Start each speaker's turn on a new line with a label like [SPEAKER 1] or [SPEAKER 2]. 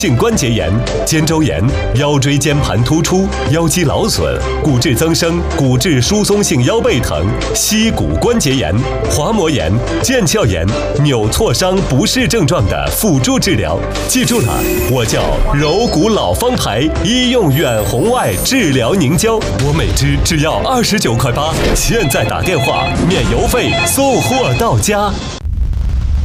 [SPEAKER 1] 性关节炎、肩周炎、腰椎间盘突出、腰肌劳损、骨质增生、骨质疏松性腰背疼、膝骨关节炎、滑膜炎、腱鞘炎、扭挫伤不适症状的辅助治疗。记住了，我叫柔骨老方牌医用远红外治疗凝胶，我每支只要29.8块，现在打电话免邮费送货到家。